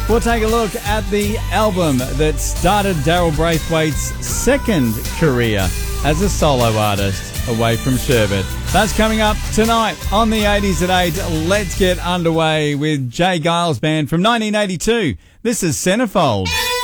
We'll take a look at the album that started Daryl Braithwaite's second career as a solo artist away from Sherbet. That's coming up tonight on the 80s at 8. Let's get underway with Jay Giles Band from 1982. This is Centerfold.